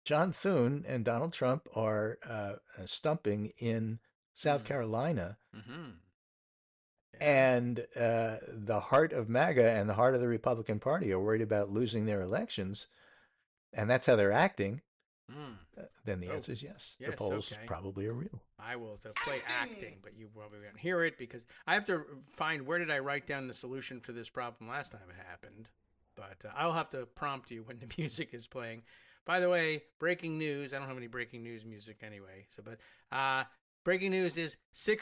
John Thune and Donald Trump are stumping in South Mm. Carolina, Mm-hmm. Yeah. and the heart of MAGA and the heart of the Republican Party are worried about losing their elections, and that's how they're acting. Mm. Then the Oh, answer is yes. The yes. polls Okay. probably are real. I will play acting, but you probably won't hear it because I have to find where did I write down the solution for this problem last time it happened. But I'll have to prompt you when the music is playing. By the way, breaking news. I don't have any breaking news music anyway. But breaking news is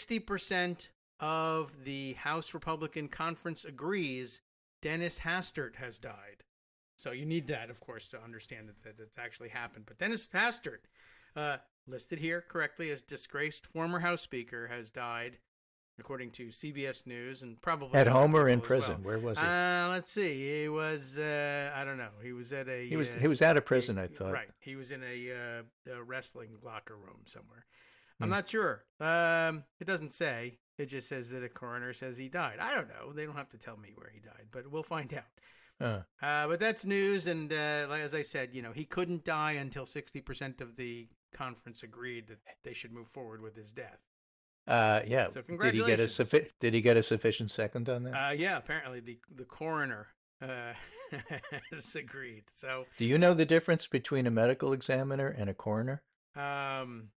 60% of the House Republican Conference agrees Dennis Hastert has died. So you need that, of course, to understand that that's actually happened. But Dennis Hastert, uh, listed here correctly as disgraced former House Speaker, has died, according to CBS News and probably At other home or in people as well. prison? Where was he? Let's see. He was, I don't know. He was at He was out of prison, I thought. right. He was in a wrestling locker room somewhere. I'm Hmm. not sure. It doesn't say. It just says that a coroner says he died. I don't know. They don't have to tell me where he died, but we'll find out. Uh, But that's news, and as I said, he couldn't die until 60% of the conference agreed that they should move forward with his death. yeah. So Did he get a congratulations. did he get a sufficient second on that? Yeah, apparently the coroner uh, has agreed. So Do you know the difference between a medical examiner and a coroner? um,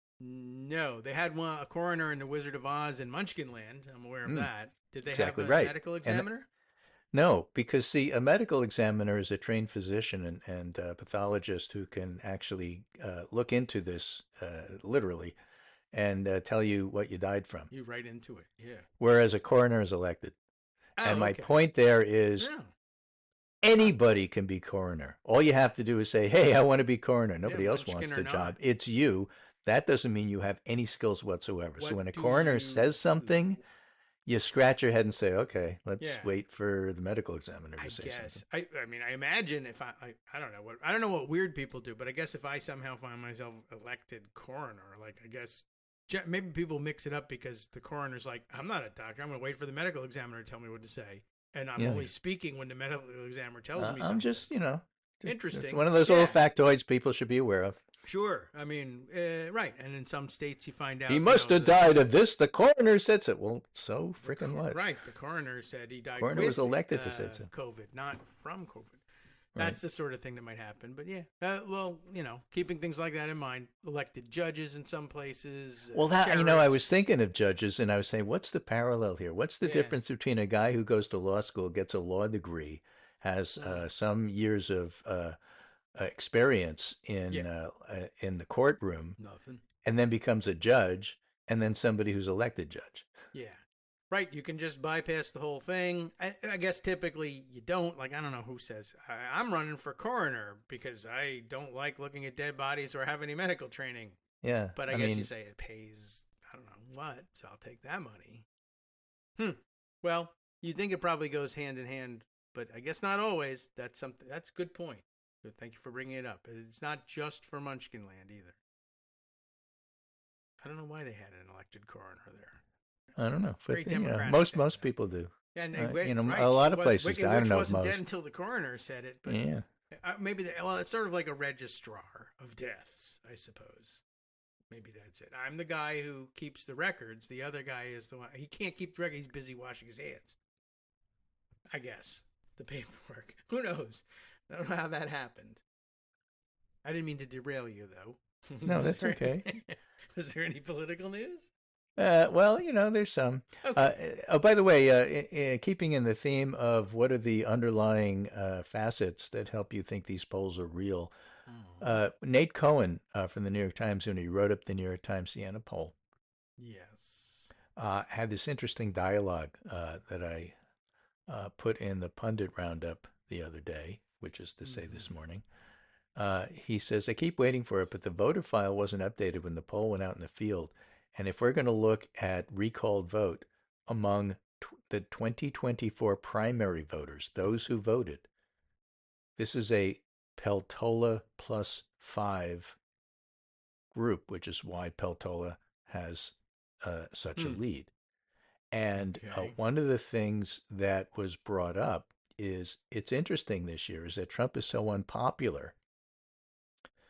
no, they had a coroner in the Wizard of Oz in Munchkinland. I'm aware of Hmm, that. Did they have exactly a right. medical And examiner? no, because see, a medical examiner is a trained physician and pathologist who can actually look into this literally and tell you what you died from, You right into it. Yeah. whereas a coroner is elected. And Oh, my okay. point there is Yeah. anybody can be coroner. All you have to do is say, hey, I want to be coroner. Yeah, Nobody else Munchkin wants or the not. job. It's you. That doesn't mean you have any skills whatsoever. So What when a do coroner you says something, do? you scratch your head and say, okay, let's Yeah. wait for the medical examiner to I say something. guess. I mean, I imagine if I don't know what I don't know what weird people do, but I guess if I somehow find myself elected coroner, like I guess maybe people mix it up because the coroner's like, I'm not a doctor. I'm going to wait for the medical examiner to tell me what to say, and I'm Yeah. only speaking when the medical examiner tells me I'm something. just, it's Interesting. one of those little Yeah. factoids people should be aware of. Sure. I mean, right. And in some states, you find He out, must have died of this. The coroner said so. Well, so freaking what? right. The coroner said he died Coroner was with elected to say so. COVID, not from COVID. Right. That's the sort of thing that might happen. But yeah, well, keeping things like that in mind, elected judges in some places, Well, I was sheriffs. thinking of judges and I was saying, what's the parallel here? What's the Yeah. difference between a guy who goes to law school, gets a law degree, has Mm. some years of experience Yeah. in the courtroom, Nothing. and then becomes a judge, and then somebody who's elected judge? Yeah. Right. You can just bypass the whole thing. I guess typically you don't. Like, I don't know who says, I'm running for coroner because I don't like looking at dead bodies or have any medical training. Yeah, But I I guess you mean, say it pays, I don't know what, so I'll take that money. Hmm. Well, you think it probably goes hand in hand, but I guess not always. That's something. That's a good point. Good. Thank you for bringing it up. It's not just for Munchkinland either. I don't know why they had an elected coroner there. I don't know, but Very democratic most thing. people do. And A right, lot she of was places do. Wicked I don't Witch know if wasn't dead most. until the coroner said it, but Yeah. maybe well, it's sort of like a registrar of deaths, I suppose. Maybe that's it. I'm the guy who keeps the records. The other guy is the one. He can't keep the records. He's busy washing his hands. I guess. The paperwork. Who knows? I don't know how that happened. I didn't mean to derail you, though. No, that's okay. Was there any political news? Well, there's some. Okay. Oh, by the way, keeping in the theme of what are the underlying facets that help you think these polls are real, Oh, Nate Cohen from the New York Times, when he wrote up the New York Times Siena poll, yes. had this interesting dialogue that I put in the pundit roundup the other day, which is to say Mm-hmm. this morning. He says, I keep waiting for it, but the voter file wasn't updated when the poll went out in the field. And if we're going to look at recalled vote among the 2024 primary voters, those who voted, this is a Peltola plus five group, which is why Peltola has such a Hmm. lead. And Okay. one of the things that was brought up is it's interesting this year is that Trump is so unpopular.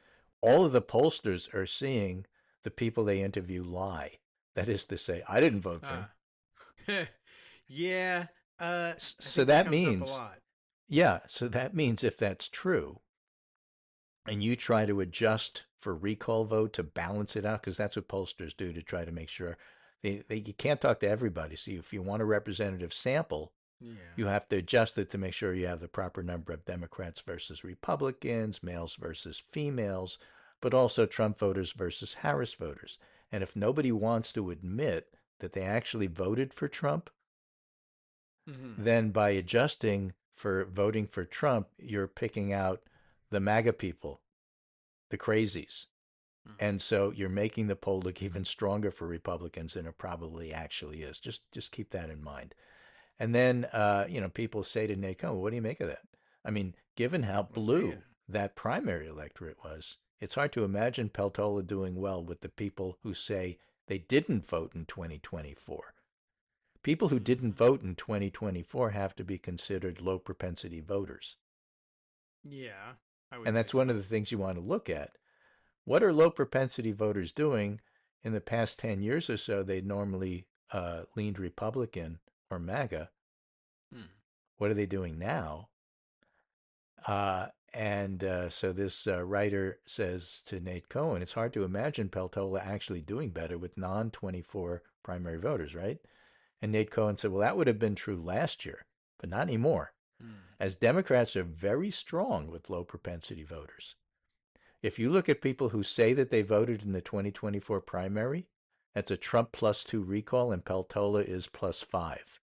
all of the pollsters are seeing the people they interview lie. That is to say, I didn't vote for him. Yeah. I So think that that comes up a means, lot. yeah, so that means if that's true, and you try to adjust for recall vote to balance it out, because that's what pollsters do to try to make sure you can't talk to everybody. So if you want a representative sample, Yeah. you have to adjust it to make sure you have the proper number of Democrats versus Republicans, males versus females, but also Trump voters versus Harris voters. And if nobody wants to admit that they actually voted for Trump, Mm-hmm. then by adjusting for voting for Trump, you're picking out the MAGA people, the crazies. And so you're making the poll look even stronger for Republicans than it probably actually is. Just keep that in mind. And then people say to Nate Cohn, "What do you make of that?" I mean, given how blue that primary electorate was, it's hard to imagine Peltola doing well with the people who say they didn't vote in 2024. People who didn't vote in 2024 have to be considered low propensity voters. Yeah, I would And say that's one so. of the things you want to look at. What are low propensity voters doing? In the past 10 years or so, they normally leaned Republican or MAGA. What are they doing now? So this writer says to Nate Cohn, it's hard to imagine Peltola actually doing better with non-24 primary voters, right? And Nate Cohn said, well, that would have been true last year, but not anymore, as Democrats are very strong with low propensity voters. If you look at people who say that they voted in the 2024 primary, that's a Trump +2 recall, and Peltola is +5.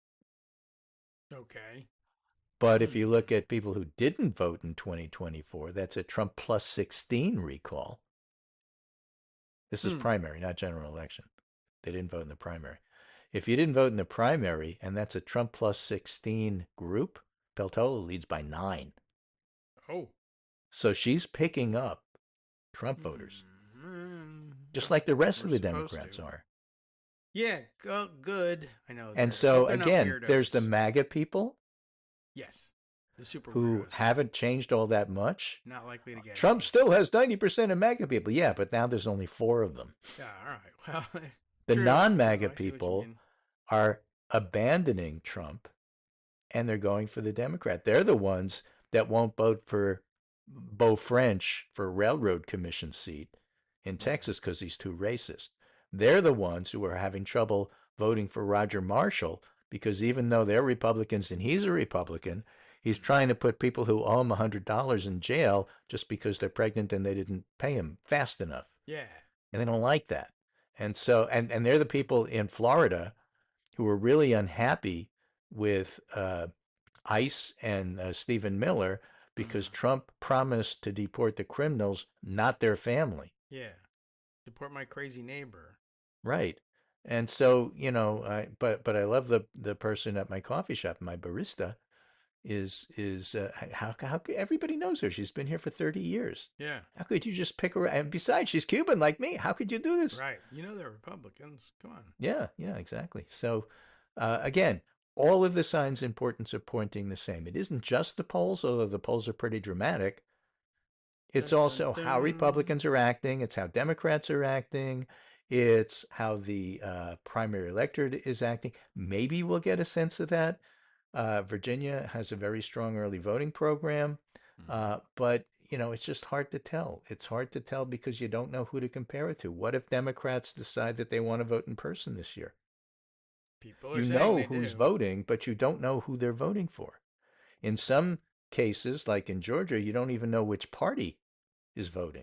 Okay. But if you look at people who didn't vote in 2024, that's a Trump +16 recall. This is primary, not general election. They didn't vote in the primary. If you didn't vote in the primary, and that's a Trump +16 group, Peltola leads by 9. Oh. So she's picking up Trump voters, just like the rest of the Democrats are. Yeah, good. I know. And so, again, there's the MAGA people. Yes. The super who weirdos. haven't changed all that much. Not likely to get Trump any. still has 90% of MAGA people. Yeah, but now there's only 4 of them. Yeah, all right. Well, the true. non-MAGA people are abandoning Trump, and they're going for the Democrat. They're the ones that won't vote for Beau French for railroad commission seat in Texas because he's too racist. They're the ones who are having trouble voting for Roger Marshall because even though they're Republicans and he's a Republican, he's trying to put people who owe him $100 in jail just because they're pregnant and they didn't pay him fast enough. Yeah. And they don't like that. And so, and they're the people in Florida who are really unhappy with ICE and Stephen Miller because Trump promised to deport the criminals, not their family. Yeah. Deport my crazy neighbor. Right. And so, but I love the person at my coffee shop, my barista, is how everybody knows her. She's been here for 30 years. Yeah. How could you just pick her? And besides, she's Cuban like me. How could you do this? Right. They're Republicans. Come on. Yeah, exactly. So, again, all of the signs and importance are pointing the same. It isn't just the polls, although the polls are pretty dramatic. It's also how Republicans are acting. It's how Democrats are acting. It's how the primary electorate is acting. Maybe we'll get a sense of that. Virginia has a very strong early voting program, but it's just hard to tell. It's hard to tell because you don't know who to compare it to. What if Democrats decide that they want to vote in person this year? People are you know who's voting, but you don't know who they're voting for. In some cases, like in Georgia, you don't even know which party is voting.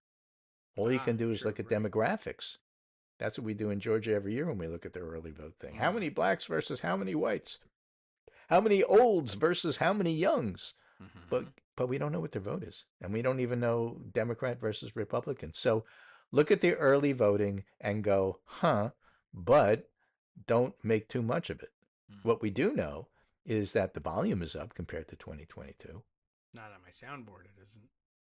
All you can do is look at demographics. That's what we do in Georgia every year when we look at the early vote thing. How many blacks versus how many whites? How many olds versus how many youngs? But we don't know what their vote is. And we don't even know Democrat versus Republican. So look at the early voting and go, but don't make too much of it. What we do know is that the volume is up compared to 2022. Not on my soundboard, it isn't.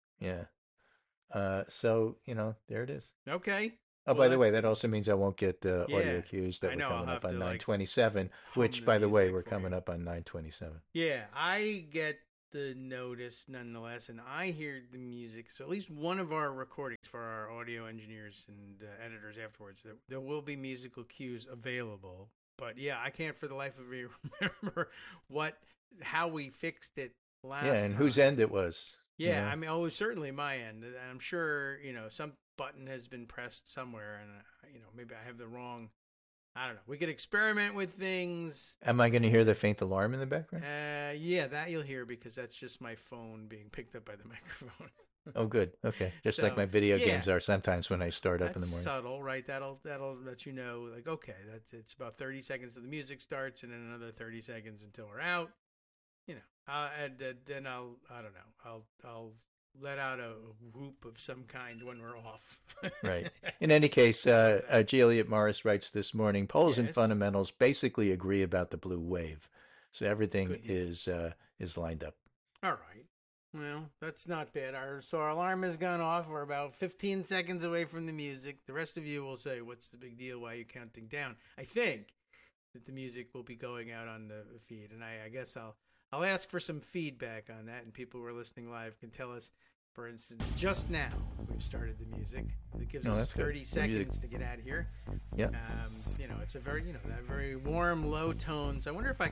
Yeah. So, there it is. Okay. Oh, by the way, that also means I won't get audio cues that we're coming up on 927, which, by the way, we're coming up on 927. Yeah, I get the notice nonetheless, and I hear the music. So at least one of our recordings for our audio engineers and editors afterwards, there will be musical cues available. But yeah, I can't for the life of me remember how we fixed it last time. Yeah, and whose end it was. Yeah, you know? I mean, it was certainly my end. And I'm sure, some button has been pressed somewhere, and, maybe I have the wrong. I don't know. We could experiment with things. Am I going to hear the faint alarm in the background? Yeah, that you'll hear because that's just my phone being picked up by the microphone. Oh, good. Okay. Just like my video games are sometimes when I start up in the morning. Subtle, right? That'll let you know, like, okay, it's about 30 seconds till the music starts, and then another 30 seconds until we're out. And then I'll let out a whoop of some kind when we're off. Right. In any case, G. Elliott Morris writes this morning, polls and fundamentals basically agree about the blue wave. So everything is lined up. All right. Well, that's not bad. Our alarm has gone off. We're about 15 seconds away from the music. The rest of you will say, what's the big deal? Why are you counting down? I think that the music will be going out on the feed. And I guess I'll ask for some feedback on that. And people who are listening live can tell us, for instance, just now we've started the music. It gives us 30 seconds to get out of here. Yeah. It's a very, that very warm, low tones. I wonder if I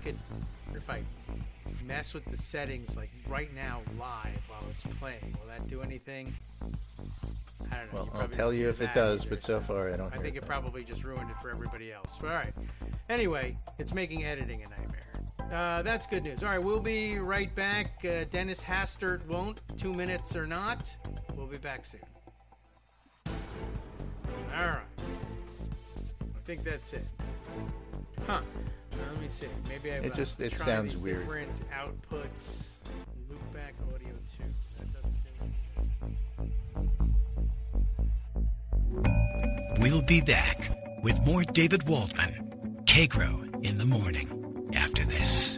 mess with the settings like right now live while it's playing. Will that do anything? I don't know. Well, I'll tell you if it does, either, but so far I don't. I think it probably just ruined it for everybody else. But all right. Anyway, it's making editing a nightmare. That's good news. All right, we'll be right back. Dennis Hastert won't. 2 minutes or not. We'll be back soon. All right. I think that's it. Huh. Let me see. Maybe I've it sounds these weird. Different outputs. Loop back audio too. That We'll be back with more David Waldman, Kagro in the morning after this.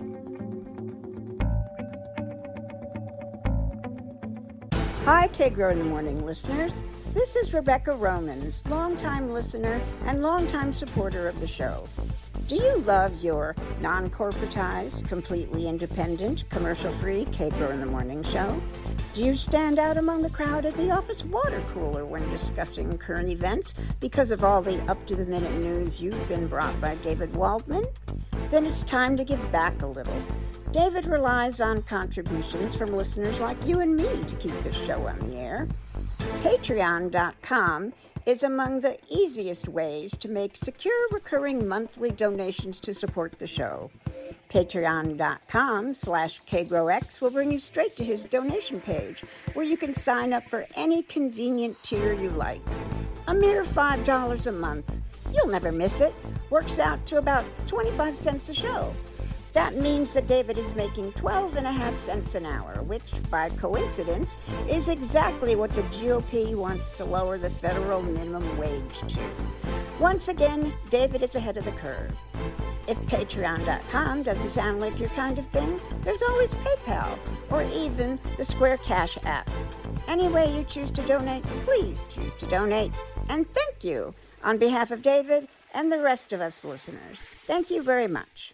Hi, Kagro in the Morning listeners. This is Rebecca Romans, longtime listener and longtime supporter of the show. Do you love your non-corporatized, completely independent, commercial-free Kagro in the Morning show? Do you stand out among the crowd at the office water cooler when discussing current events because of all the up-to-the-minute news you've been brought by David Waldman? Then it's time to give back a little. David relies on contributions from listeners like you and me to keep this show on the air. Patreon.com is among the easiest ways to make secure recurring monthly donations to support the show. Patreon.com/KagroX will bring you straight to his donation page, where you can sign up for any convenient tier you like. A mere $5 a month. You'll never miss it. Works out to about 25 cents a show. That means that David is making 12.5 cents an hour, which, by coincidence, is exactly what the GOP wants to lower the federal minimum wage to. Once again, David is ahead of the curve. If Patreon.com doesn't sound like your kind of thing, there's always PayPal, or even the Square Cash app. Any way you choose to donate, please choose to donate. And thank you on behalf of David and the rest of us listeners. Thank you very much.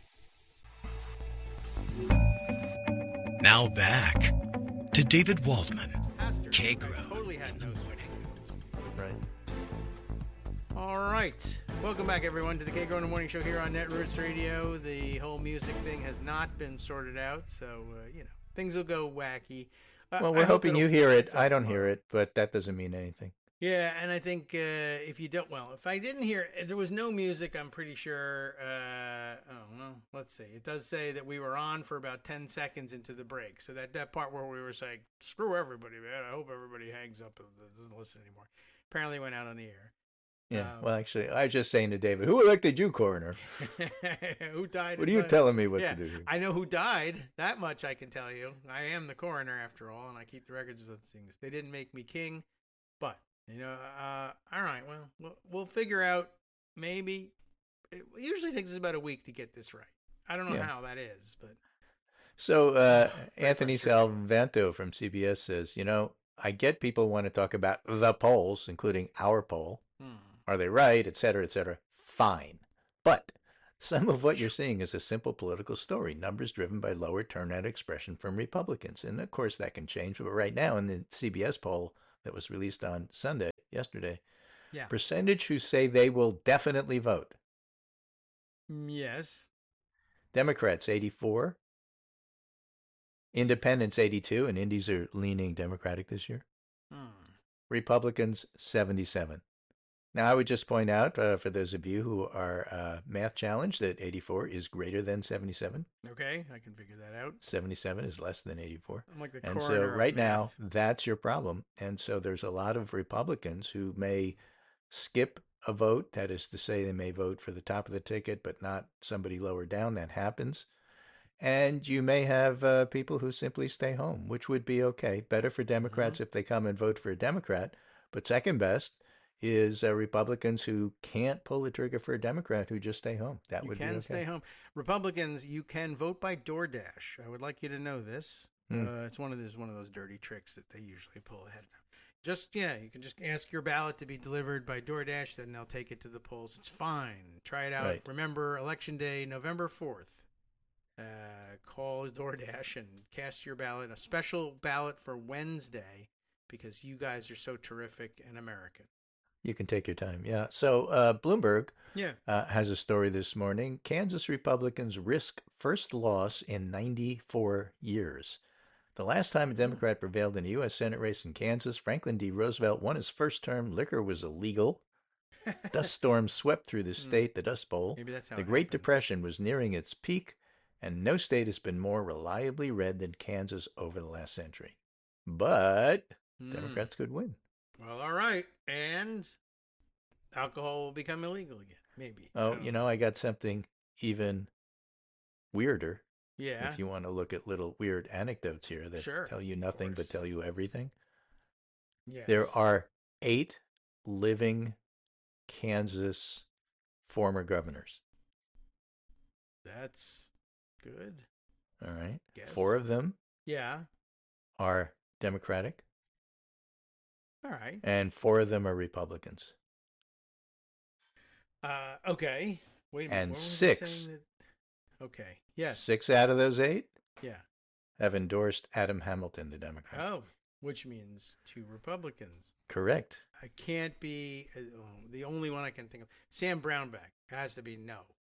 Now back to David Waldman, Kagro totally in the morning. Right. All right. Welcome back, everyone, to the Kagro in the Morning Show here on Netroots Radio. The whole music thing has not been sorted out, so, things will go wacky. Well, we're hoping you hear it. I don't hear it, but that doesn't mean anything. Yeah, and I think if I didn't hear, if there was no music, I'm pretty sure, let's see. It does say that we were on for about 10 seconds into the break. So that part where we were saying, screw everybody, man. I hope everybody hangs up and doesn't listen anymore. Apparently went out on the air. Yeah, well, actually, I was just saying to David, who elected you coroner? Who died? What are you telling me what to do? I know who died. That much I can tell you. I am the coroner, after all, and I keep the records of those things. They didn't make me king, but... all right, well, we'll figure out maybe. It usually takes us about a week to get this right. I don't know how that is, but. So Anthony Salvanto from CBS says, I get people want to talk about the polls, including our poll. Are they right, et cetera, et cetera? Fine. But Some of what you're seeing is a simple political story, numbers driven by lower turnout expression from Republicans. And of course, that can change. But right now, in the CBS poll that was released on yesterday, Yeah. percentage who say they will definitely vote. Yes. Democrats, 84. Independents, 82. And Indies are leaning Democratic this year. Republicans, 77. Now, I would just point out, for those of you who are math challenged, that 84 is greater than 77. Okay, I can figure that out. 77 is less than 84. I'm like the And so coroner of right now, math. that's your problem. And so there's a lot of Republicans who may skip a vote. That is to say, they may vote for the top of the ticket, but not somebody lower down. That happens. And you may have people who simply stay home, which would be okay. Better for Democrats if they come and vote for a Democrat. But second best is Republicans who can't pull the trigger for a Democrat who just stay home. That would be okay. You can stay home. Republicans, you can vote by DoorDash. I would like you to know this. It's one of those dirty tricks that they usually pull ahead of time. You can just ask your ballot to be delivered by DoorDash, then they'll take it to the polls. It's fine. Try it out. Right. Remember, Election Day, November 4th. Call DoorDash and cast your ballot, a special ballot for Wednesday, because you guys are so terrific and American. You can take your time. Yeah. So Bloomberg has a story this morning. Kansas Republicans risk first loss in 94 years. The last time a Democrat prevailed in a U.S. Senate race in Kansas, Franklin D. Roosevelt won his first term. Liquor was illegal. Dust storms swept through the state, the Dust Bowl. Maybe that's how the it Great happened. Depression was nearing its peak, and no state has been more reliably red than Kansas over the last century. But Democrats could win. Well, all right. And alcohol will become illegal again, maybe. Oh, I got something even weirder. Yeah. If you want to look at little weird anecdotes here that tell you nothing but tell you everything. Yes. There are 8 living Kansas former governors. That's good. All right. Guess. 4 of them Yeah. are Democratic. All right. And 4 of them are Republicans. Okay. Wait a minute. And what was he 6. saying that... Okay. Yes. 6 out of those 8 Yeah. have endorsed Adam Hamilton, the Democrat. Oh, which means 2 Republicans. Correct. I can't be the only one I can think of. Sam Brownback has to be no.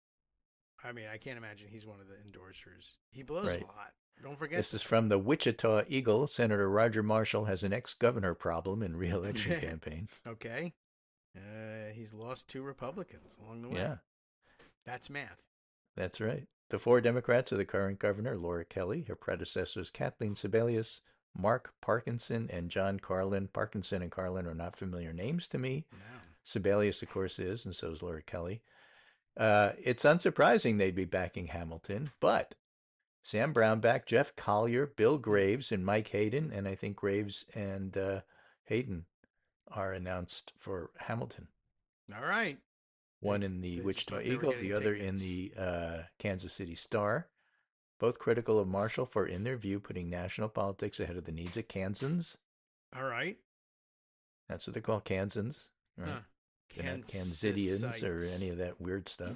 I mean, I can't imagine he's one of the endorsers. He blows a lot. Don't forget. This is from the Wichita Eagle. Senator Roger Marshall has an ex-governor problem in re-election campaign. Okay. He's lost 2 Republicans along the way. Yeah. That's math. That's right. The 4 Democrats are the current governor, Laura Kelly, her predecessors, Kathleen Sebelius, Mark Parkinson, and John Carlin. Parkinson and Carlin are not familiar names to me. No. Sebelius, of course, is, and so is Laura Kelly. It's unsurprising they'd be backing Hamilton, but Sam Brownback, Jeff Collier, Bill Graves, and Mike Hayden, and I think Graves and Hayden are announced for Hamilton. All right. One in the They just Wichita thought they were Eagle, getting the other in tickets. the Kansas City Star. Both critical of Marshall for, in their view, putting national politics ahead of the needs of Kansans. All right. That's what they call Kansans, right? Huh. They're not Kansidians or any of that weird stuff.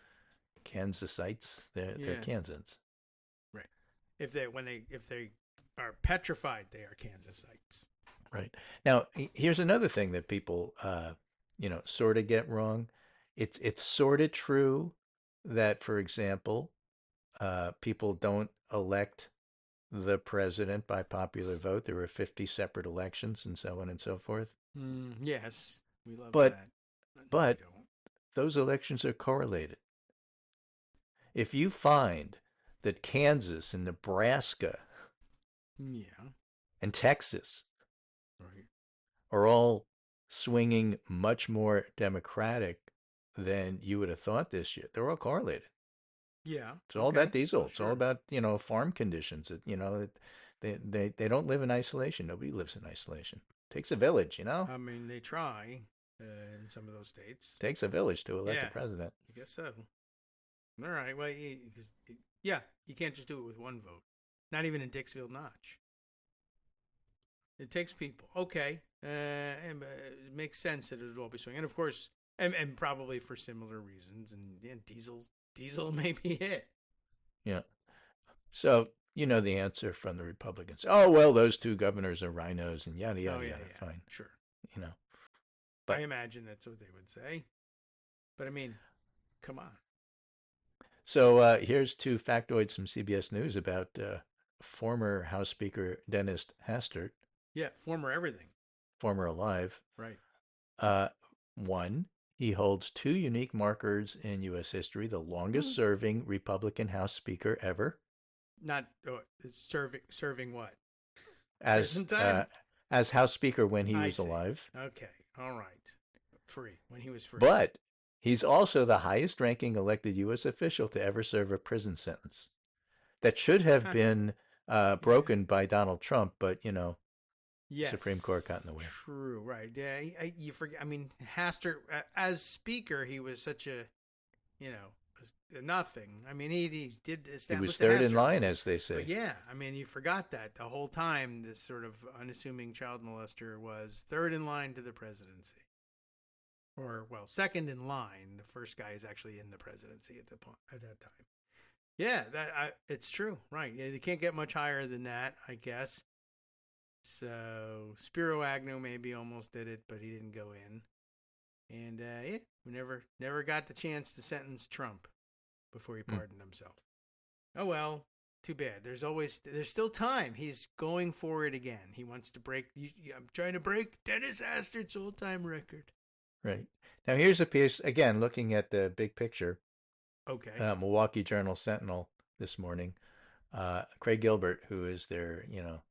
Kansasites, they're Kansans. Right. If they are petrified, they are Kansasites. Right. Now, here's another thing that people, sort of get wrong. It's sort of true that, for example, people don't elect the president by popular vote. There were 50 separate elections and so on and so forth. Yes, we love But- that. but- we don't. Those elections are correlated. If you find that Kansas and Nebraska Yeah. and Texas Right. are all swinging much more Democratic than you would have thought this year, they're all correlated. Yeah. It's all okay. about diesel. Oh, It's all sure. about, farm conditions. They don't live in isolation. Nobody lives in isolation. Takes a village, I mean, they try in some of those states. Takes a village to elect Yeah. a president. I guess so. All right. Well, you can't just do it with one vote. Not even in Dixfield Notch. It takes people. Okay. And, it makes sense that it would all be swinging. And of course, and probably for similar reasons. And diesel Diesel may be it. Yeah. So, you know the answer from the Republicans. Oh, well, those two governors are rhinos and yada, yada, yada. Fine. Sure. You know. But I imagine that's what they would say. But I mean, come on. So here's two factoids from CBS News about former House Speaker Dennis Hastert, Yeah, former everything. former alive. Right. One, he holds two unique markers in U.S. history: the longest-serving Republican House Speaker ever, Not serving what? as Prison time? as House Speaker when he I was see. alive. Okay. All right. Free. When he was free. But he's also the highest-ranking elected U.S. official to ever serve a prison sentence. That should have been broken by Donald Trump, but you know. Yes. Supreme Court got in the way. True, right. Yeah, you forget. I mean, Hastert, as Speaker, he was such a, nothing. I mean, he did He establish was the third in Hastert line, Rule. as they say. But yeah, I mean, you forgot that the whole time this sort of unassuming child molester was third in line to the presidency. Or, well, second in line. The first guy is actually in the presidency at that time. Yeah, it's true. Right. Yeah, they can't get much higher than that, I guess. So Spiro Agnew maybe almost did it, but he didn't go in. And yeah, we never got the chance to sentence Trump before he pardoned himself. Oh well, too bad. There's still time. He's going for it again. He wants to break. I'm trying to break Dennis Hastert's all-time record. Right. Now here's a piece, again, looking at the big picture. Okay. Milwaukee Journal Sentinel this morning. Craig Gilbert, who is their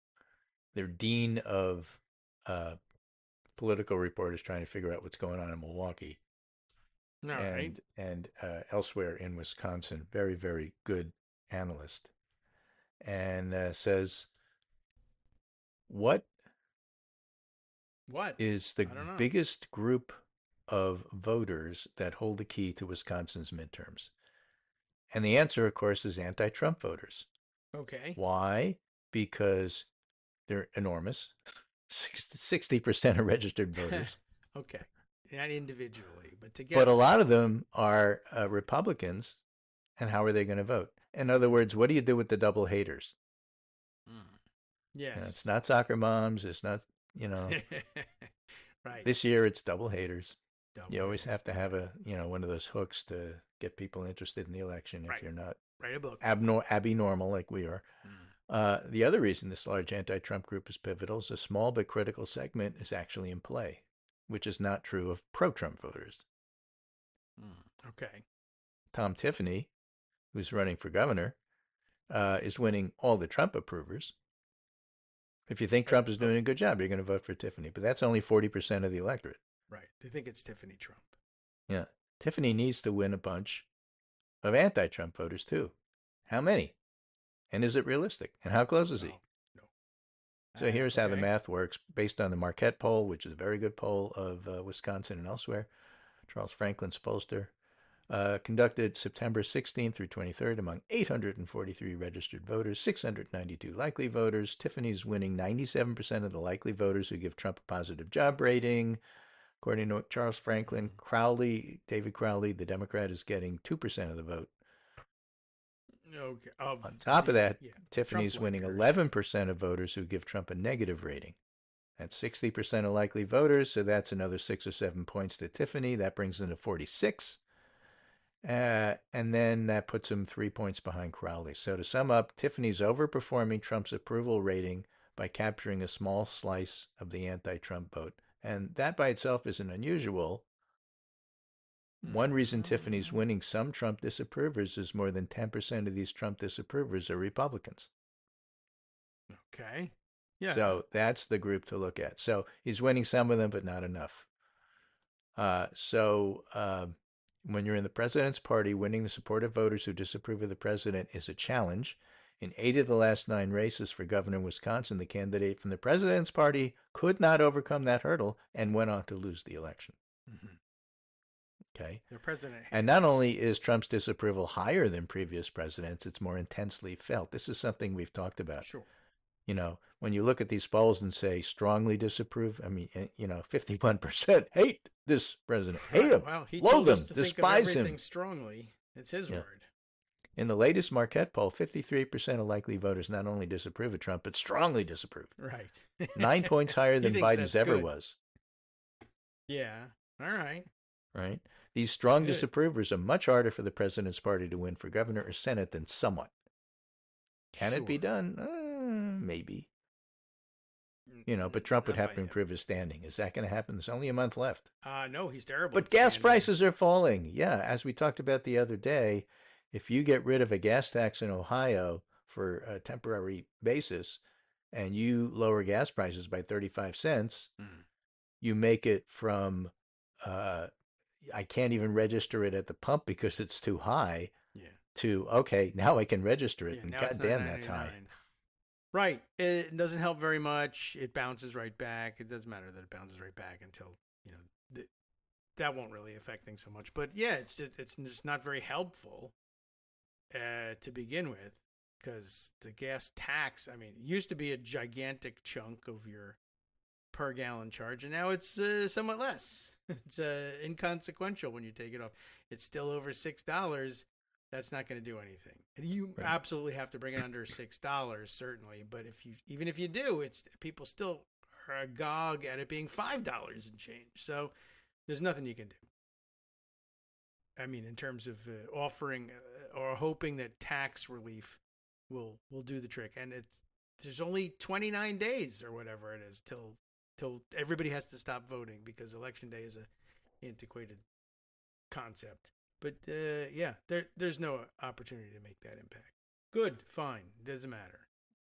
dean of political reporters trying to figure out what's going on in Milwaukee All right. and elsewhere in Wisconsin. Very, very good analyst. And says, what is the I don't know. biggest group of voters that hold the key to Wisconsin's midterms? And the answer, of course, is anti-Trump voters. Okay. Why? Because they're enormous. 60% are registered voters. Okay. Not individually, but together. But a lot of them are Republicans. And how are they going to vote? In other words, what do you do with the double haters? Yes. You know, it's not soccer moms. It's not, Right. This year it's double haters. Double You always haters. have to have one of those hooks to get people interested in the election if Right. you're not Write a book. abnormal like we are. The other reason this large anti-Trump group is pivotal is a small but critical segment is actually in play, which is not true of pro-Trump voters. Okay. Tom Tiffany, who's running for governor, is winning all the Trump approvers. If you think Trump is doing a good job, you're going to vote for Tiffany. But that's only 40% of the electorate. Right. They think it's Tiffany Trump. Yeah. Tiffany needs to win a bunch of anti-Trump voters, too. How many? And is it realistic? And how close is he? No. So here's how the Okay. math works. Based on the Marquette poll, which is a very good poll of Wisconsin and elsewhere, Charles Franklin's pollster, conducted September 16th through 23rd among 843 registered voters, 692 likely voters. Tiffany's winning 97% of the likely voters who give Trump a positive job rating. According to Charles Franklin, David Crowley, the Democrat, is getting 2% of the vote. Okay. On top of that, yeah, Tiffany's Trump winning likers. 11% of voters who give Trump a negative rating. That's 60% of likely voters, so that's another 6 or 7 points to Tiffany. That brings them to 46. And then that puts him 3 points behind Crowley. So to sum up, Tiffany's overperforming Trump's approval rating by capturing a small slice of the anti-Trump vote. And that by itself isn't unusual. One reason Tiffany's winning some Trump disapprovers is more than 10% of these Trump disapprovers are Republicans. Okay. Yeah. So that's the group to look at. So he's winning some of them, but not enough. When you're in the president's party, winning the support of voters who disapprove of the president is a challenge. In 8 of the last 9 races for governor in Wisconsin, the candidate from the president's party could not overcome that hurdle and went on to lose the election. Okay. The president. And not only is Trump's disapproval higher than previous presidents, it's more intensely felt. This is something we've talked about. Sure. When you look at these polls and say strongly disapprove, 51% hate this president, hate him, Well, he loathe told us him, to think of despise everything him. strongly, It's his Yeah. word. In the latest Marquette poll, 53% of likely voters not only disapprove of Trump, but strongly disapprove. Right. 9 points higher He than thinks Biden's that's ever good. was, Yeah. All right. right? These strong Good. disapprovers are much harder for the president's party to win for governor or senate than somewhat. Can it be Sure. done? Maybe. But Trump would Not have by to him. improve his standing. Is that going to happen? There's only a month left. No, he's terrible. But at gas standing. prices are falling. Yeah, as we talked about the other day, if you get rid of a gas tax in Ohio for a temporary basis and you lower gas prices by 35 cents, you make it from I can't even register it at the pump because it's too high Yeah. to, okay, now I can register it. Yeah, and now it's goddamn, that's high. $9.99. Right. It doesn't help very much. It bounces right back. It doesn't matter that it bounces right back until, that won't really affect things so much. But yeah, it's just not very helpful to begin with, because the gas tax, I mean, it used to be a gigantic chunk of your per gallon charge, and now it's somewhat less. It's inconsequential when you take it off. It's still over $6. That's not going to do anything. And you Right. absolutely have to bring it under $6, certainly. But even if you do, it's people still are agog at it being $5 and change. So there's nothing you can do. I mean, in terms of offering or hoping that tax relief will do the trick. And there's only 29 days or whatever it is till everybody has to stop voting, because election day is a antiquated concept. But yeah, there's no opportunity to make that impact. Good, fine, doesn't matter.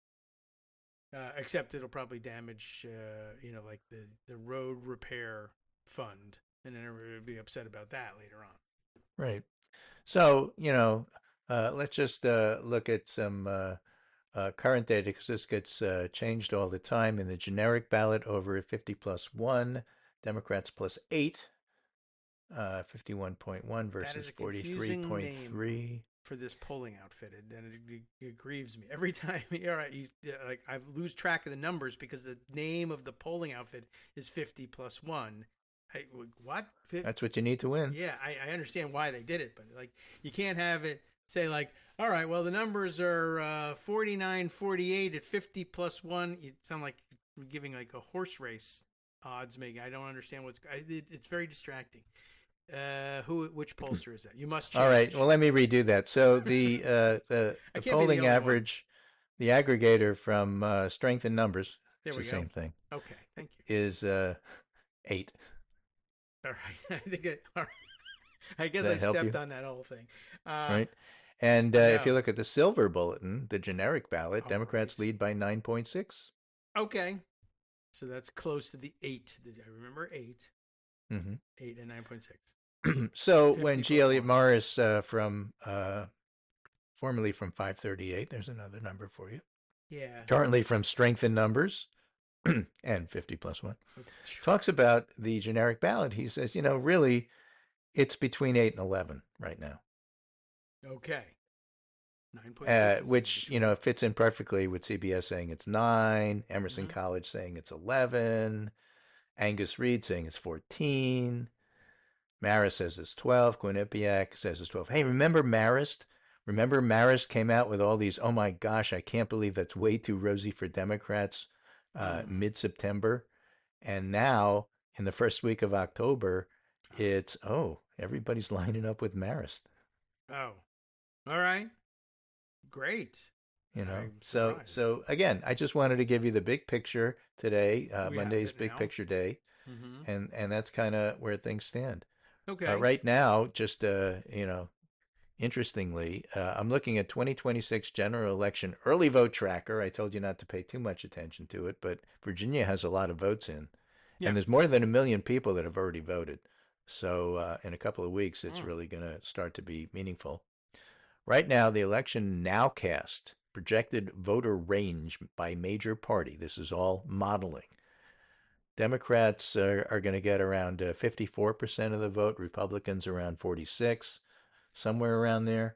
Except it'll probably damage, like the road repair fund, and then everybody will be upset about that later on. Right. So, let's just look at some current data, because this gets changed all the time. In the generic ballot, over 50 plus 1, Democrats plus 8, 51.1 versus 43.3. For this polling outfit, and it grieves me every time. All right, I lose track of the numbers because the name of the polling outfit is 50 plus 1. What? That's what you need to win. Yeah, I understand why they did it, but you can't have it say all right, well, the numbers are 49, 48 at 50 plus 1. You sound like you're giving a horse race odds making. I don't understand it's very distracting. Which pollster is that? You must change. All right. Well, let me redo that. So the polling average, the aggregator from Strength in Numbers, it's the same thing. Okay, thank you. Is 8. All right. I guess I stepped on that whole thing. Right. And if you look at the silver bulletin, the generic ballot, Democrats lead by 9.6. Okay. So that's close to the 8. I remember 8. Mm-hmm. 8 and 9.6. So when G. Elliott Morris formerly from 538, there's another number for you. Yeah. Currently from Strength in Numbers and 50 plus 1, talks about the generic ballot. He says, really, it's between 8 and 11 right now. Okay. 9.6. Which, fits in perfectly with CBS saying it's 9, Emerson College saying it's 11, Angus Reid saying it's 14, Marist says it's 12, Quinnipiac says it's 12. Hey, remember Marist? Remember Marist came out with all these, oh my gosh, I can't believe that's way too rosy for Democrats mid-September. And now, in the first week of October, it's, everybody's lining up with Marist. Oh, all right. Great. So again, I just wanted to give you the big picture today, Monday's Big Picture Day, and that's kind of where things stand. Okay. Right now, just, interestingly, I'm looking at 2026 general election early vote tracker. I told you not to pay too much attention to it, but Virginia has a lot of votes in, and there's more than 1 million people that have already voted. So in a couple of weeks, it's really going to start to be meaningful. Right now, the election nowcast projected voter range by major party. This is all modeling. Democrats are going to get around 54% of the vote. Republicans around 46%, somewhere around there.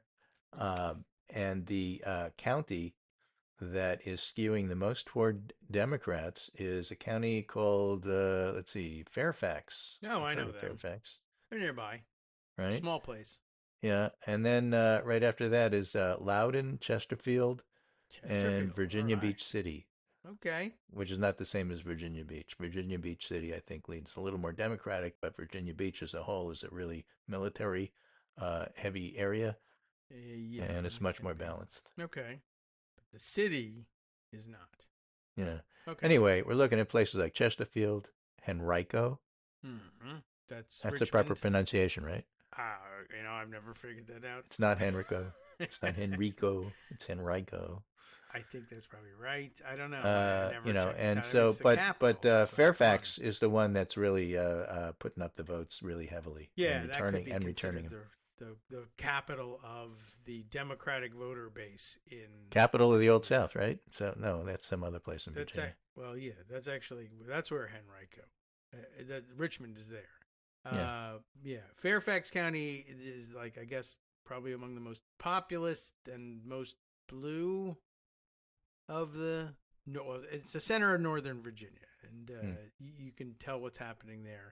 And the county that is skewing the most toward Democrats is a county called, Fairfax. No, I know that. Fairfax. They're nearby. Right? Small place. Yeah, and then right after that is Loudon, Chesterfield, and Virginia All right. Beach City, Okay. which is not the same as Virginia Beach. Virginia Beach City, I think, leads a little more democratic, but Virginia Beach as a whole is a really military heavy area, Yeah. and it's much more Okay. balanced. Okay. But the city is not. Yeah. Okay. Anyway, we're looking at places like Chesterfield, Henrico. Mm-hmm. That's That's the Richmond. proper pronunciation, right? I've never figured that out. It's not Henrico. It's not Henrico. It's Henrico. I think that's probably right. I don't know. I never You know, checked this and out. I mean, so, it's the but capital, so Fairfax fun. is the one that's really putting up the votes really heavily. Yeah, and that could be returning them. considered the capital of the Democratic voter base in. Capital of the Old South, right? So no, that's some other place in That's Virginia. well, yeah, that's where Henrico. That Richmond is there. Yeah, Fairfax County is like I guess probably among the most populous and most blue of the. No, it's the center of Northern Virginia, and you can tell what's happening there.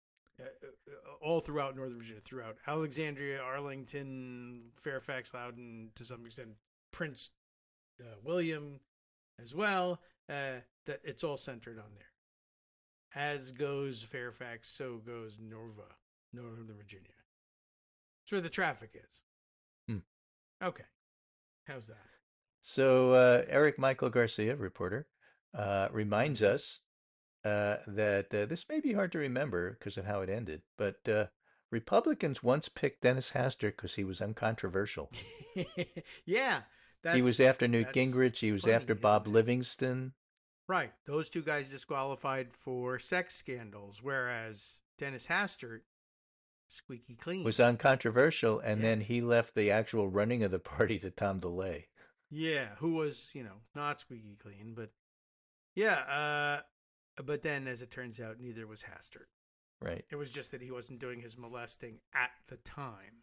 All throughout Northern Virginia, throughout Alexandria, Arlington, Fairfax, Loudon, to some extent, Prince William, as well. That it's all centered on there. As goes Fairfax, so goes Northern Virginia. That's where the traffic is. Okay, how's that? So Eric Michael Garcia, reporter, reminds us that this may be hard to remember because of how it ended, but Republicans once picked Dennis Hastert because he was uncontroversial. Yeah, He was after Newt that's Gingrich. He was funny, after isn't Bob it? Livingston. Right, those two guys disqualified for sex scandals, whereas Dennis Hastert, squeaky clean. Was uncontroversial, and Yeah. then he left the actual running of the party to Tom DeLay. Yeah, who was, not squeaky clean, but yeah, but then as it turns out, neither was Hastert. Right. It was just that he wasn't doing his molesting at the time.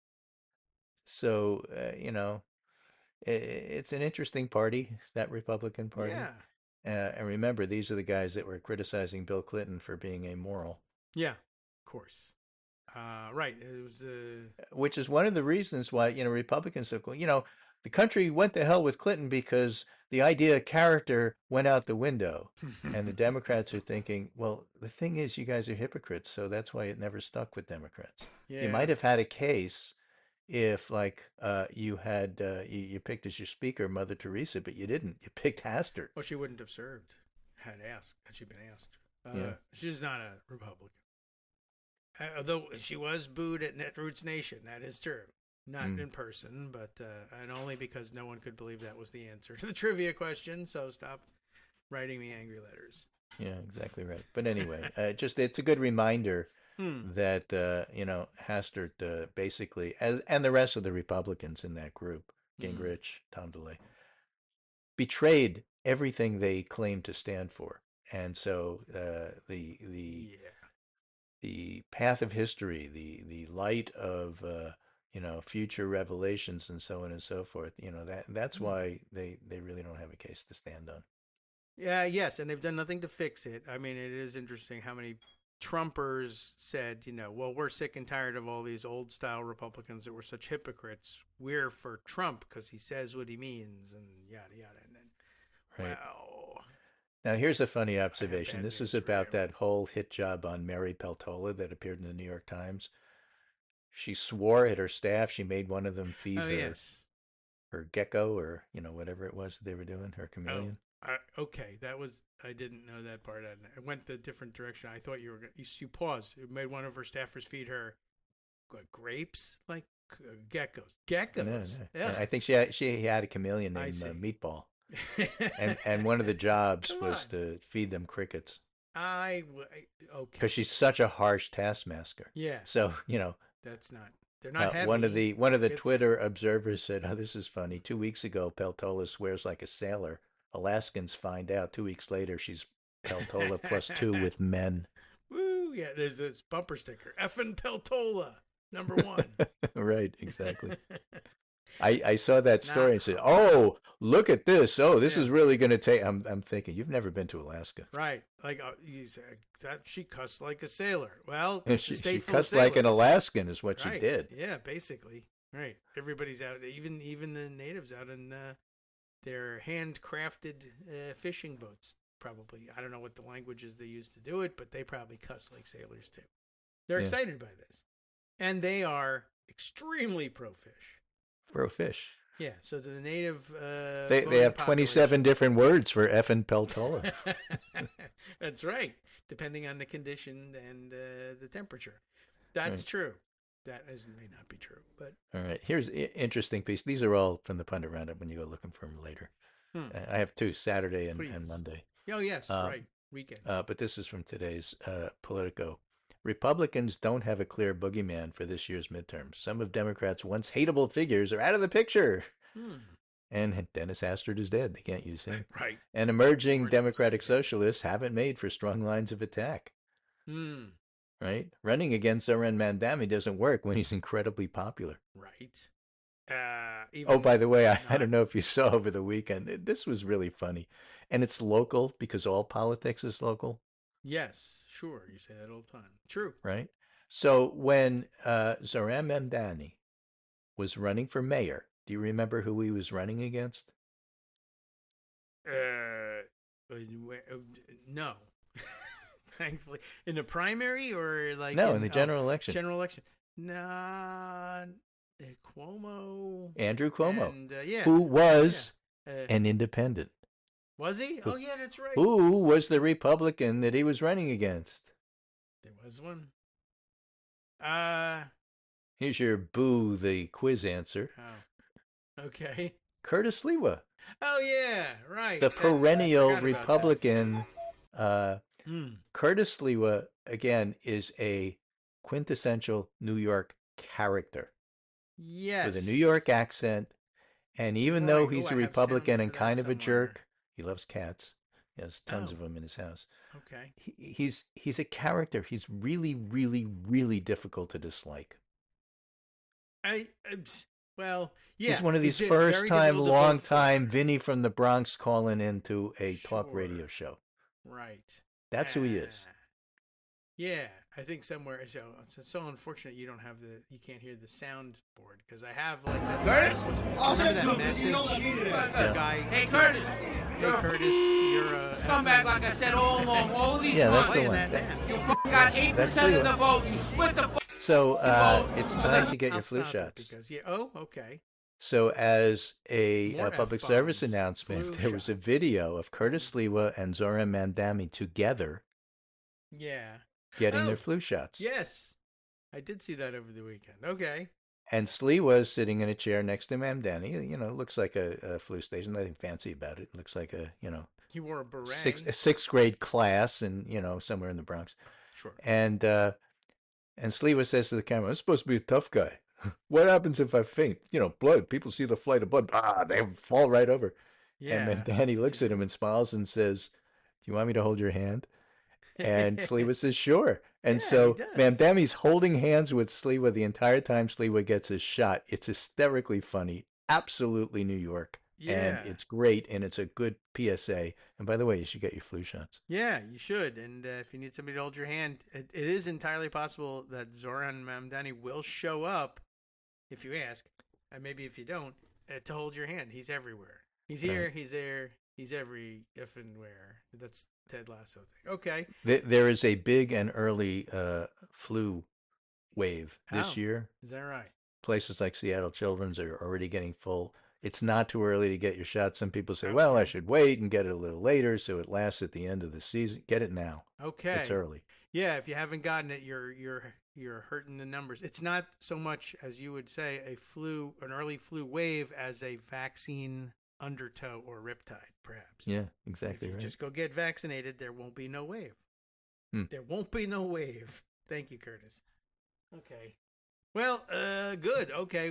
So, it's an interesting party, that Republican Party. Yeah. And remember, these are the guys that were criticizing Bill Clinton for being amoral. Yeah, of course. Right. It was. Which is one of the reasons why, Republicans said, the country went to hell with Clinton because the idea of character went out the window. And the Democrats are thinking, well, the thing is, you guys are hypocrites, so that's why it never stuck with Democrats. Yeah. You might have had a case if, like, you had you picked as your speaker Mother Teresa, but you didn't. You picked Hastert. Well, she wouldn't have served had she been asked. Yeah. She's not a Republican. Although she was booed at Netroots Nation, that is true. Not in person, but and only because no one could believe that was the answer to the trivia question. So stop writing me angry letters. Yeah, exactly right. But anyway, it's a good reminder that Hastert basically, and the rest of the Republicans in that group, Gingrich, Tom DeLay, betrayed everything they claimed to stand for, and so the path of history, the light of future revelations, and so on and so forth. That's why they really don't have a case to stand on. Yeah, yes, and they've done nothing to fix it. I mean, it is interesting how many Trumpers said, well, we're sick and tired of all these old style Republicans that were such hypocrites. We're for Trump because he says what he means, and yada yada. And then, Right. wow. Now, here's a funny observation. bad This news is for about you. that whole hit job on Mary Peltola that appeared in the New York Times. She swore at her staff she made one of them feed her gecko, or whatever it was they were doing, her chameleon. Okay, I didn't know that part. I went the different direction. I thought you paused. You made one of her staffers feed her grapes, like geckos. Geckos. No. Ugh. I think she had a chameleon I named see. Meatball, and one of the jobs Come was on. to feed them crickets Okay. because she's such a harsh taskmaster. Yeah, So that's not. They're not heavy. one of the It's- Twitter observers said, "Oh, this is funny. 2 weeks ago, Peltola swears like a sailor. Alaskans find out 2 weeks later she's Peltola +2 with men." Woo! Yeah, there's this bumper sticker. Effin' Peltola, #1. Right, exactly. I saw that story and said, "Oh, look at this! Oh, this is really going to take." I'm thinking, you've never been to Alaska, right? Like you said, that she cussed like a sailor. Well, she cussed like an Alaskan, is what right. she did. Yeah, basically. Right. Everybody's out. Even the natives out in their handcrafted fishing boats. Probably. I don't know what the languages they use to do it, but they probably cuss like sailors too. They're excited by this, and they are extremely pro-fish. Pro-fish. Yeah, so the native they have 27 different words for effing Peltola. That's right, depending on the condition and the temperature. That's true. That may not be true, but all right. Here's an interesting piece. These are all from the Pundit Roundup when you go looking for them later. I have two, Saturday and Monday. Oh yes, right, weekend. But this is from today's Politico. Republicans don't have a clear boogeyman for this year's midterms. Some of Democrats' once hateable figures are out of the picture. And Dennis Hastert is dead. They can't use him. Right. And emerging Democratic socialists haven't made for strong lines of attack. Right? Running against Zoran Mandami doesn't work when he's incredibly popular. Right. By the way, I don't know if you saw over the weekend. This was really funny. And it's local because all politics is local. Yes, sure. You say that all the time. True. Right? So when Zoran Mamdani was running for mayor, do you remember who he was running against? No. Thankfully. In the primary or like... No, in the general election. General election. Nah, Cuomo. Andrew Cuomo. And, who was an independent. Was he? Oh, yeah, that's right. Who was the Republican that he was running against? There was one. Here's your boo, the quiz answer. Oh, okay. Curtis Lewa. Oh, yeah, right. The perennial Republican. Curtis Lewa, again, is a quintessential New York character. Yes. With a New York accent. And even though he's a Republican and kind of a jerk, he loves cats. He has tons of them in his house. Okay. He's a character. He's really, really, really difficult to dislike. Well, yeah. He's one of these first-time, long-time Vinny from the Bronx calling into a talk radio show. Right. That's who he is. Yeah, I think somewhere. So it's so unfortunate you can't hear the soundboard because I have like that. Curtis, remember that message? Guy. Hey Curtis. Hey Curtis, you're a scumbag. Like I said all along, all these months. That's the one. You got 8% of the vote. You split the. So it's time to get your flu shots. Okay. So as a public service announcement, there was a video of Curtis Lewa and Zoran Mandami together. Yeah. Getting their flu shots. Yes. I did see that over the weekend. Okay. And Sliwa was sitting in a chair next to Mamdani. You know, it looks like a flu station. Nothing fancy about it. It looks like he wore a beret. A sixth grade class and, somewhere in the Bronx. Sure. And Sliwa says to the camera, "I'm supposed to be a tough guy. What happens if I faint? Blood. People see the flight of blood. They fall right over." Yeah. And Mamdani looks at him and smiles and says, "Do you want me to hold your hand?" And Sliwa says, "Sure." And so Mamdami's holding hands with Sliwa the entire time Sliwa gets his shot. It's hysterically funny. Absolutely New York. Yeah. And it's great. And it's a good PSA. And by the way, you should get your flu shots. Yeah, you should. And if you need somebody to hold your hand, it is entirely possible that Zoran Mamdani will show up, if you ask, and maybe if you don't, to hold your hand. He's everywhere. He's here. He's there. He's every if and where. That's Ted Lasso thing. Okay. There is a big and early flu wave this year. Is that right? Places like Seattle Children's are already getting full. It's not too early to get your shot. Some people say, well, I should wait and get it a little later so it lasts at the end of the season. Get it now. Okay. It's early. Yeah, if you haven't gotten it, you're hurting the numbers. It's not so much, as you would say, an early flu wave as a vaccine undertow or riptide, perhaps. Yeah, exactly. If you just go get vaccinated, there won't be no wave. There won't be no wave. Thank you, Curtis. Okay. Well, good. Okay,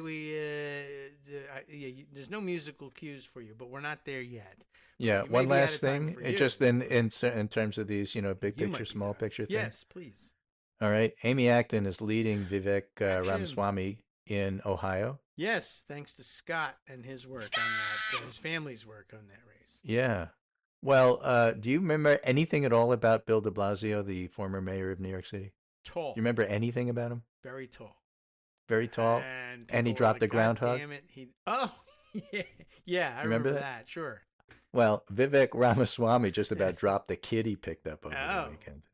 there's no musical cues for you, but we're not there yet. Yeah, one last thing, just in terms of these, big picture, small picture things. Yes, please. All right, Amy Acton is leading Vivek Ramaswamy in Ohio. Yes, thanks to Scott and his work on that, his family's work on that race. Yeah. Well, do you remember anything at all about Bill de Blasio, the former mayor of New York City? Tall. You remember anything about him? Very tall. Very tall? And he people were dropped the like, groundhog? God damn it. Yeah, I remember that, sure. Well, Vivek Ramaswamy just about dropped the kid he picked up over the weekend.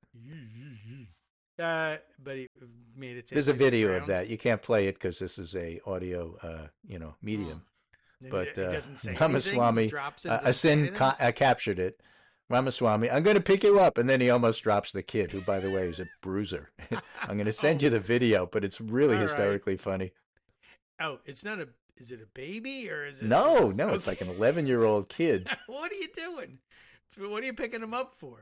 But he made it. There's a video of that. You can't play it because this is a audio, medium. But it doesn't say Ramaswamy, anything? captured it. Ramaswamy, I'm going to pick you up, and then he almost drops the kid, who, by the way, is a bruiser. I'm going to send you the video, but it's really hysterically funny. Oh, it's not a. Is it a baby or is it? No, it's like an 11-year-old kid. What are you doing? What are you picking him up for?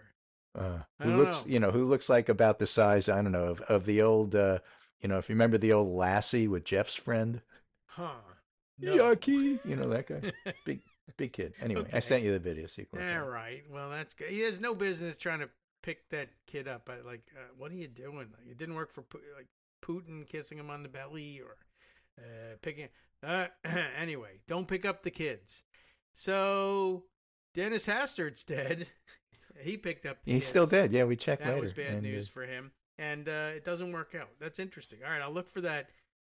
Who looks like about the size, I don't know, of the old, if you remember the old Lassie with Jeff's friend. Huh. No. Yucky. That guy. Big kid. Anyway, Okay. I sent you the video. So you can look at it. All right. Well, that's good. He has no business trying to pick that kid up. What are you doing? Like, it didn't work for Putin kissing him on the belly or picking. Anyway, don't pick up the kids. So Dennis Hastard's dead. He picked up the He's kids. still dead. Yeah, we checked later. That was bad news for him. And it doesn't work out. That's interesting. All right, I'll look for that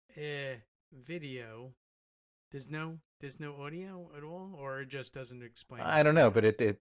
video. There's no audio at all, or it just doesn't explain. I don't know, but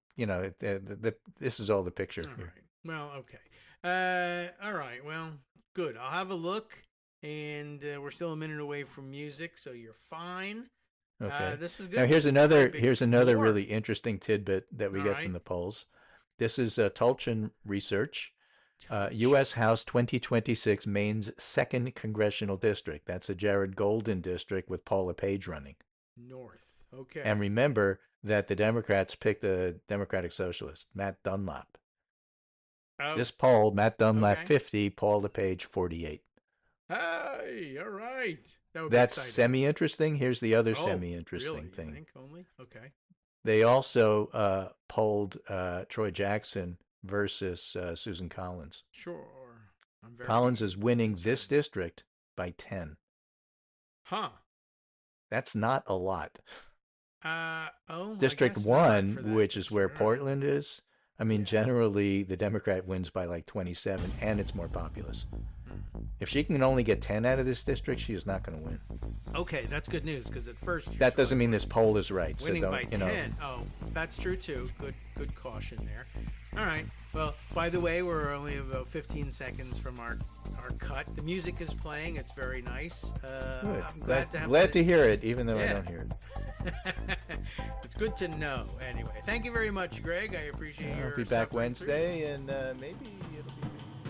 this is all the picture. All right. Well, okay. All right. Well, good. I'll have a look, and we're still a minute away from music, so you're fine. Okay. This was good. Now here's another More. really interesting tidbit that we get from the polls. This is Tulchin research. U.S. House 2026, Maine's 2nd congressional district. That's the Jared Golden district with Paula Page running. North. Okay. And remember that the Democrats picked the Democratic Socialist, Matt Dunlap. Oh. This poll, Matt Dunlap Okay. 50, Paula Page 48. Hey, all right. That's semi-interesting. Here's the other really? semi-interesting thing. You think only? Okay. They also polled Troy Jackson versus Susan Collins. Sure. Collins is winning this district by 10. Huh. That's not a lot. I District guess 1, not for that which is where district. All right. Portland is, generally the Democrat wins by like 27, and it's more populous. If she can only get 10 out of this district, she is not going to win. Okay, that's good news because at first you're That doesn't mean this poll is right. winning So by don't, 10. Oh, that's true too. Good caution there. All right. Well, by the way, we're only about 15 seconds from our cut. The music is playing. It's very nice. Good. I'm glad to have Glad to hear it, even though I Yeah. don't hear it. It's good to know. Anyway, thank you very much, Greg. I appreciate your I'll be back suffering through this. Wednesday, and maybe it'll be